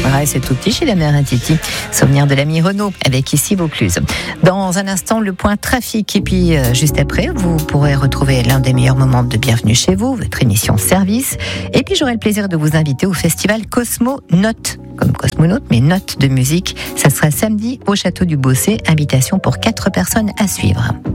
Ouais, c'est tout petit chez la mère Titi. Souvenir de l'ami Renaud avec ici Vaucluse. Dans un instant, le point trafic. Et puis, juste après, vous pourrez retrouver l'un des meilleurs moments de Bienvenue chez vous, votre émission Service. Et puis, j'aurai le plaisir de vous inviter au festival Cosmo Notes, comme cosmonaute, mais notes de musique. Ça sera samedi au Château du Bossé. Invitation pour 4 personnes à suivre.